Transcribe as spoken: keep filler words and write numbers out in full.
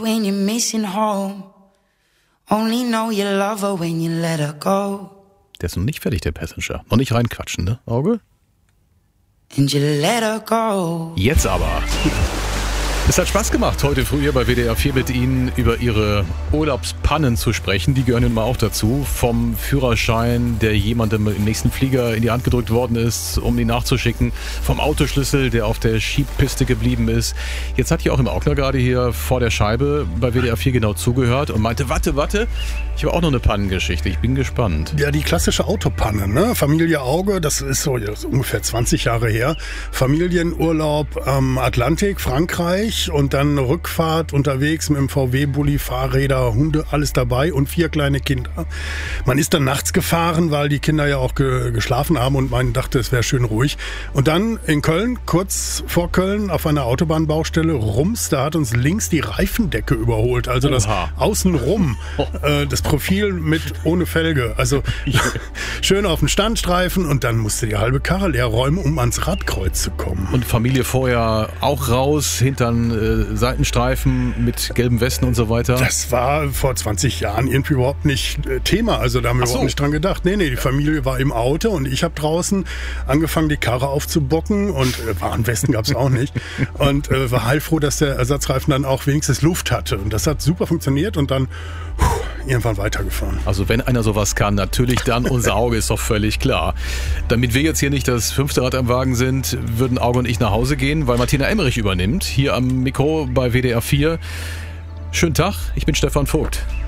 When you're missing home, only know you love her when you let her go. Der ist noch nicht fertig, der Passenger. Noch nicht reinquatschen, ne, Auge? And you let her go. Jetzt aber. Es hat Spaß gemacht, heute früh hier bei W D R vier mit Ihnen über Ihre Urlaubspannen zu sprechen. Die gehören nun mal auch dazu. Vom Führerschein, der jemandem im nächsten Flieger in die Hand gedrückt worden ist, um ihn nachzuschicken. Vom Autoschlüssel, der auf der Schiebpiste geblieben ist. Jetzt hat hier auch im Augner gerade hier vor der Scheibe bei W D R vier genau zugehört und meinte, warte, warte, ich habe auch noch eine Pannengeschichte. Ich bin gespannt. Ja, die klassische Autopanne, ne? Familie Auge, das ist so das ist ungefähr zwanzig Jahre her. Familienurlaub am Atlantik, Frankreich. Und dann Rückfahrt unterwegs mit dem V W-Bulli, Fahrräder, Hunde, alles dabei und vier kleine Kinder. Man ist dann nachts gefahren, weil die Kinder ja auch ge- geschlafen haben und man dachte, es wäre schön ruhig. Und dann in Köln, kurz vor Köln, auf einer Autobahnbaustelle, rums, da hat uns links die Reifendecke überholt. Also das Oha. Außenrum, äh, das Profil mit ohne Felge. Also schön auf den Standstreifen und dann musste die halbe Karre leer räumen, um ans Radkreuz zu kommen. Und Familie vorher auch raus, hintern äh, Seitenstreifen mit gelben Westen und so weiter. Das war vor zwanzig Jahren irgendwie überhaupt nicht äh, Thema. Also da haben wir Ach so. überhaupt nicht dran gedacht. Nee, nee, die Familie war im Auto und ich habe draußen angefangen, die Karre aufzubocken und äh, Warnwesten gab es auch nicht. Und äh, war heilfroh, dass der Ersatzreifen dann auch wenigstens Luft hatte. Und das hat super funktioniert und dann puh, irgendwann weitergefahren. Also wenn einer sowas kann, natürlich dann unser Auge, ist doch völlig klar. Damit wir jetzt hier nicht das fünfte Rad am Wagen sind, würden Auge und ich nach Hause gehen, weil Martina Emmerich übernimmt, hier am Mikro bei W D R vier. Schönen Tag, ich bin Stefan Vogt.